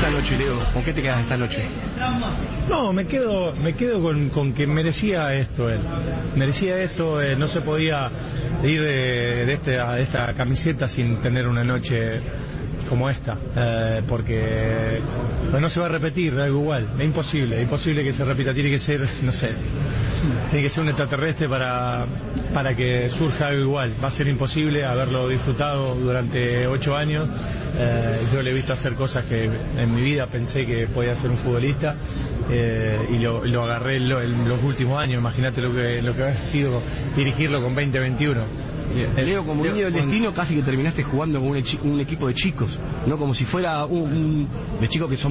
esta noche, Leo? ¿Con qué te quedas esta noche? No, me quedo con que merecía esto él. Merecía esto, no se podía ir de esta camiseta sin tener una noche como esta, porque no se va a repetir algo igual, es imposible que se repita, tiene que ser, no sé, tiene que ser un extraterrestre para que surja algo igual, va a ser imposible haberlo disfrutado durante 8 años, yo le he visto hacer cosas que en mi vida pensé que podía ser un futbolista, y lo agarré en los últimos años, imagínate lo que ha sido dirigirlo con 20-21. Leo, como niño del destino, casi que terminaste jugando con un equipo de chicos, no como si fuera de chicos que son